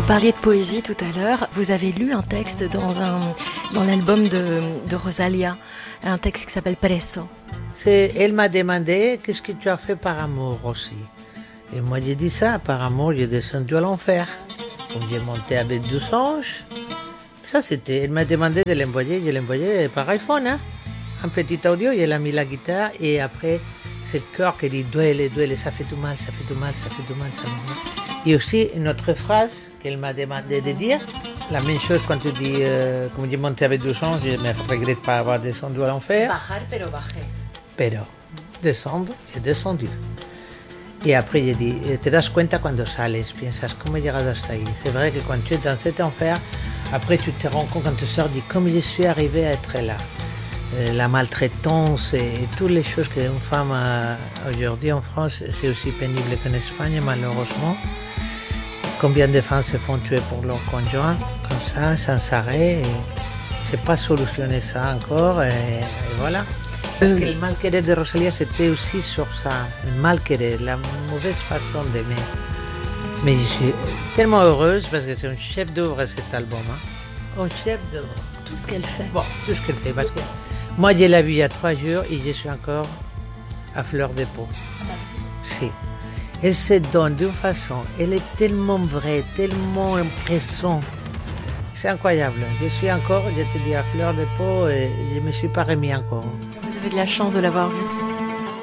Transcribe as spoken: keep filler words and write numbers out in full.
parliez de poésie tout à l'heure. Vous avez lu un texte dans, un, dans l'album de, de Rosalia, un texte qui s'appelle Preso. C'est, elle m'a demandé qu'est-ce que tu as fait par amour aussi. Et moi j'ai dit ça, par amour j'ai descendu à l'enfer. Comme j'ai monté avec douze anges. Ça c'était, elle m'a demandé de l'envoyer, je l'ai envoyé par iPhone. Hein. Un petit audio, elle a mis la guitare et après c'est le cœur qui dit duele, duele, ça fait du mal, ça fait du mal, ça fait du mal, ça fait du mal. Et aussi une autre phrase qu'elle m'a demandé de dire, la même chose quand tu dis, euh, comme j'ai monté avec douze anges, je ne regrette pas avoir descendu à l'enfer. Bajar, pero bajé. Pero, descendre, j'ai descendu. Et après, j'ai dit, te das cuenta cuando sales, piensas, ¿cómo he llegado hasta ahí? C'est vrai que quand tu es dans cet enfer, après tu te rends compte, quand tu sors, dis, comment je suis arrivé à être là. Euh, la maltraitance et, et toutes les choses qu'une femme a aujourd'hui en France, c'est aussi pénible qu'en Espagne, malheureusement. Combien de femmes se font tuer pour leur conjoint, comme ça, sans arrêt. Et c'est pas solutionné ça encore, et, et voilà. Parce que le mal-querer de Rosalia, c'était aussi sur ça, le mal-querer, la mauvaise façon d'aimer. Mais je suis tellement heureuse parce que c'est un chef d'œuvre cet album. Hein. Un chef d'œuvre. Tout ce qu'elle fait. Bon, tout ce qu'elle fait. Parce que moi, je l'ai vu il y a trois jours et je suis encore à fleur de peau. Si. Elle se donne d'une façon, elle est tellement vraie, tellement impressionnante. C'est incroyable. Je suis encore, je te dis, à fleur de peau et je ne me suis pas remis encore. Vous avez de la chance de l'avoir vu.